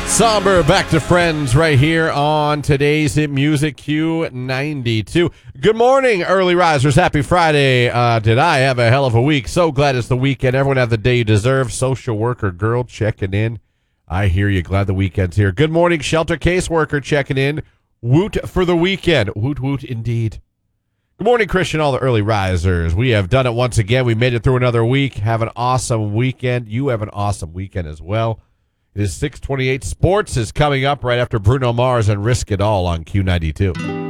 Somber back to friends right here on today's Hit Music Q92. Good morning, early risers. Happy Friday. Did I have a hell of a week? So glad it's the weekend. Everyone have the day you deserve. Social worker girl checking in. I hear you. Glad the weekend's here. Good morning, shelter caseworker checking in. Woot for the weekend. Woot, woot, indeed. Good morning, Christian, all the early risers. We have done it once again. We made it through another week. Have an awesome weekend. You have an awesome weekend as well. It is 6:28. Sports is coming up right after Bruno Mars and Risk It All on Q92.